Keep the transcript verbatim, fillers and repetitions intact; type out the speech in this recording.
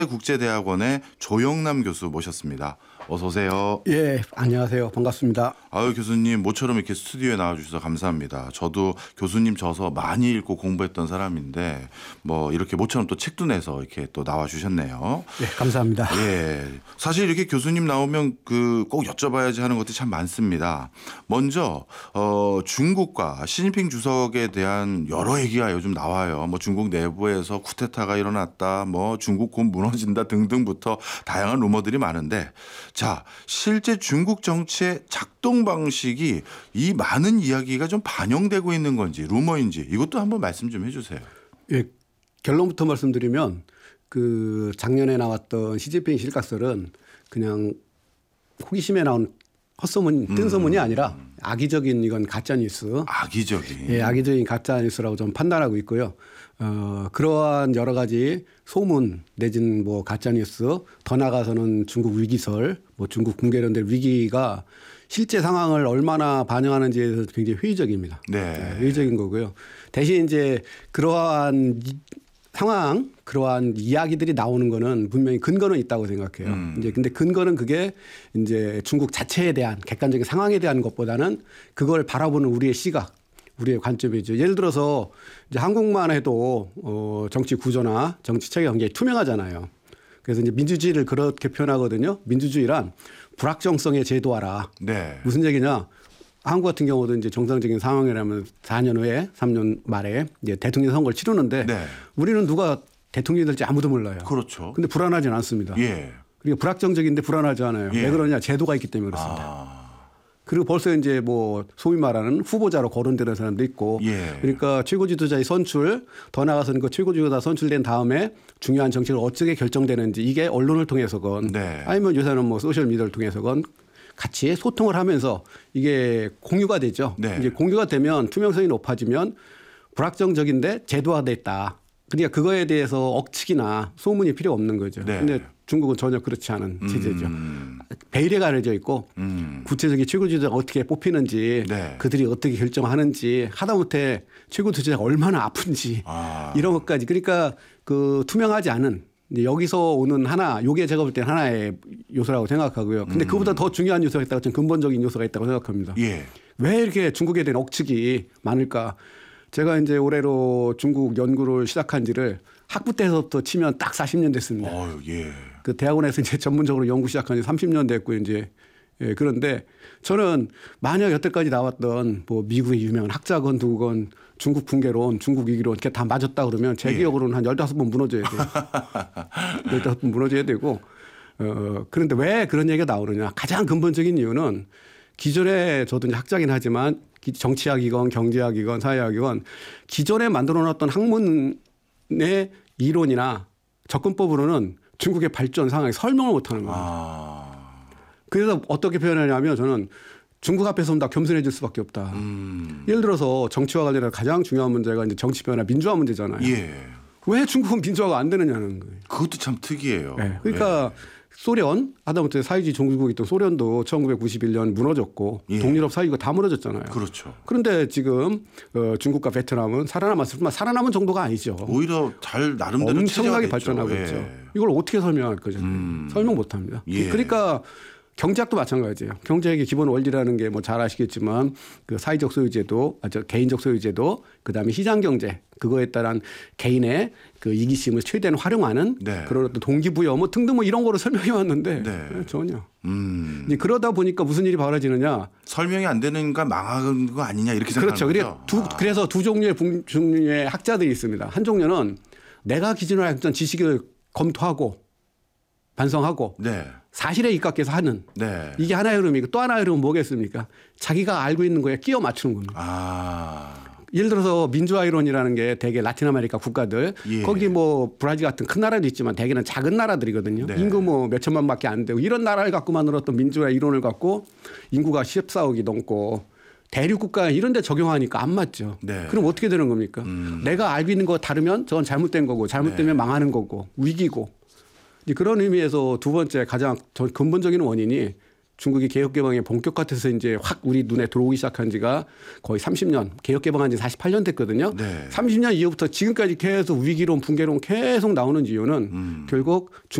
국제대학원의 조영남 교수 모셨습니다. 어서 오세요. 예, 안녕하세요. 반갑습니다. 아유 교수님 모처럼 이렇게 스튜디오에 나와주셔서 감사합니다. 저도 교수님 저서 많이 읽고 공부했던 사람인데 뭐 이렇게 모처럼 또 책도 내서 이렇게 또 나와주셨네요. 예, 감사합니다. 예, 사실 이렇게 교수님 나오면 그 꼭 여쭤봐야지 하는 것들이 참 많습니다. 먼저 어, 중국과 시진핑 주석에 대한 여러 얘기가 요즘 나와요. 뭐 중국 내부에서 쿠데타가 일어났다, 뭐 중국 곧 무너진다 등등부터 다양한 루머들이 많은데, 자 실제 중국 정치의 작동 방식이 이 많은 이야기가 좀 반영되고 있는 건지 루머인지 이것도 한번 말씀 좀 해주세요. 예, 결론부터 말씀드리면 그 작년에 나왔던 시진핑 실각설은 그냥 호기심에 나온 헛소문, 뜬소문이 음. 아니라 악의적인 이건 가짜 뉴스. 악의적인. 예, 악의적인 가짜 뉴스라고 좀 판단하고 있고요. 어, 그러한 여러 가지 소문 내진 뭐 가짜 뉴스, 더 나아가서는 중국 위기설, 뭐 중국 붕괴론될 위기가 실제 상황을 얼마나 반영하는지에 대해서 굉장히 회의적입니다. 네. 네, 회의적인 거고요. 대신 이제 그러한 이, 상황, 그러한 이야기들이 나오는 거는 분명히 근거는 있다고 생각해요. 음. 이제 근데 근거는 그게 이제 중국 자체에 대한 객관적인 상황에 대한 것보다는 그걸 바라보는 우리의 시각, 우리의 관점이죠. 예를 들어서 이제 한국만 해도 어 정치 구조나 정치 체계 굉장히 투명하잖아요. 그래서 이제 민주주의를 그렇게 표현하거든요. 민주주의란 불확정성의 제도화라. 네. 무슨 얘기냐? 한국 같은 경우도 이제 정상적인 상황이라면 사 년 후에 삼 년 말에 이제 대통령 선거를 치르는데 네. 우리는 누가 대통령이 될지 아무도 몰라요. 그렇죠. 근데 불안하지는 않습니다. 예. 그러니까 불확정적인데 불안하지 않아요. 예. 왜 그러냐? 제도가 있기 때문에 그렇습니다. 아. 그리고 벌써 이제 뭐 소위 말하는 후보자로 거론되는 사람도 있고, 예. 그러니까 최고 지도자의 선출, 더 나아가서는 그 최고 지도자 선출된 다음에 중요한 정책을 어떻게 결정되는지 이게 언론을 통해서건 네. 아니면 요새는 뭐 소셜 미디어를 통해서건 같이 소통을 하면서 이게 공유가 되죠. 네. 이제 공유가 되면 투명성이 높아지면 불확정적인데 제도화됐다. 그러니까 그거에 대해서 억측이나 소문이 필요 없는 거죠. 네. 근데 중국은 전혀 그렇지 않은 체제죠. 음. 베일에 가려져 있고 음. 구체적인 최고 지도자가 어떻게 뽑히는지 네. 그들이 어떻게 결정하는지 하다못해 최고 지도자가 얼마나 아픈지 아. 이런 것까지, 그러니까 그 투명하지 않은 이제 여기서 오는 하나, 요게 제가 볼 때 하나의 요소라고 생각하고요. 근데 음. 그보다 더 중요한 요소가 있다고 저는 근본적인 요소가 있다고 생각합니다. 예. 왜 이렇게 중국에 대한 억측이 많을까? 제가 이제 올해로 중국 연구를 시작한 지를 학부 때서부터 치면 딱 사십 년 됐습니다. 어유, 예. 그 대학원에서 이제 전문적으로 연구 시작한 지 삼십 년 됐고 이제 예, 그런데 저는 만약 여태까지 나왔던 뭐 미국의 유명한 학자건 누구건 중국 붕괴론, 중국 위기론 이렇게 다 맞았다 그러면 제 예. 기억으로는 한 열다섯 번 무너져야 돼요. 열다섯 번 무너져야 되고 어, 그런데 왜 그런 얘기가 나오느냐. 가장 근본적인 이유는 기존에 저도 이제 학자긴 하지만 정치학이건 경제학이건 사회학이건 기존에 만들어 놨던 학문의 이론이나 접근법으로는 중국의 발전 상황에 설명을 못하는 겁니다. 아. 그래서 어떻게 표현하냐면 저는 중국 앞에서는 다 겸손해질 수밖에 없다. 음. 예를 들어서 정치와 관련해서 가장 중요한 문제가 이제 정치 변화, 민주화 문제잖아요. 예. 왜 중국은 민주화가 안 되느냐는 거예요. 그것도 참 특이해요. 네. 그러니까 예. 소련, 하다못해 사회주의 종주국이 있던 소련도 천구백구십일 년 무너졌고 예. 동유럽 사회주의가 다 무너졌잖아요. 그렇죠. 그런데 지금 어, 중국과 베트남은 살아남았을 뿐만 살아남은 정도가 아니죠. 오히려 잘 나름대로 엄청나게 체제화됐죠. 발전하고 예. 있죠. 이걸 어떻게 설명할 거죠? 음. 설명 못합니다. 예. 그러니까 경제학도 마찬가지예요. 경제학의 기본 원리라는 게 뭐 잘 아시겠지만 그 사회적 소유제도, 아, 저 개인적 소유제도, 그다음에 시장 경제, 그거에 따른 개인의 그 이기심을 최대한 활용하는 네. 그런 어떤 동기부여 뭐 등등 뭐 이런 거로 설명해 왔는데 네. 전혀. 음. 이제 그러다 보니까 무슨 일이 벌어지느냐? 설명이 안 되는가 망한 거 아니냐 이렇게 생각하는 그렇죠. 그래 거죠. 두, 아. 그래서 두 종류의 붕- 종류의 학자들이 있습니다. 한 종류는 내가 기준으로 했던 지식을 검토하고 반성하고 네. 사실에 입각해서 하는 네. 이게 하나의 흐름이고, 또 하나의 흐름은 뭐겠습니까? 자기가 알고 있는 거에 끼워 맞추는 겁니다. 아. 예를 들어서 민주화 이론이라는 게 대개 라틴 아메리카 국가들, 예. 거기 뭐 브라질 같은 큰 나라도 있지만 대개는 작은 나라들이거든요. 네. 인구 뭐 몇천만밖에 안 되고 이런 나라를 갖고 만들었던 민주화 이론을 갖고 인구가 십사억이 넘고 대륙 국가 이런 데 적용하니까 안 맞죠. 네. 그럼 어떻게 되는 겁니까? 음. 내가 알고 있는 거 다르면 저건 잘못된 거고, 잘못되면 네. 망하는 거고, 위기고. 이제 그런 의미에서 두 번째 가장 저 근본적인 원인이 중국이 개혁 개방에 본격화돼서 이제 확 우리 눈에 들어오기 시작한 지가 거의 삼십 년, 개혁 개방한 지 사십팔 년 됐거든요. 네. 삼십 년 이후부터 지금까지 계속 위기론, 붕괴론 계속 나오는 이유는 음. 결국